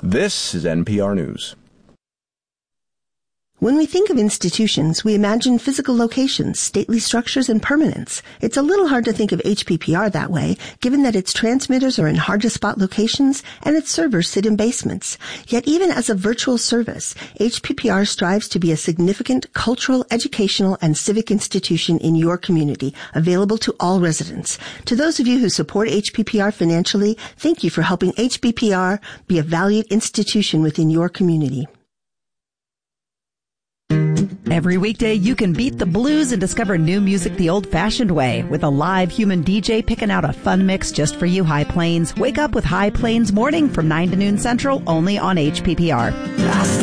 This is NPR News. When we think of institutions, we imagine physical locations, stately structures, and permanence. It's a little hard to think of HPPR that way, given that its transmitters are in hard-to-spot locations and its servers sit in basements. Yet even as a virtual service, HPPR strives to be a significant cultural, educational, and civic institution in your community, available to all residents. To those of you who support HPPR financially, thank you for helping HPPR be a valued institution within your community. Every weekday, you can beat the blues and discover new music the old-fashioned way with a live human DJ picking out a fun mix just for you, High Plains. Wake up with High Plains Morning from 9 to noon Central, only on HPPR.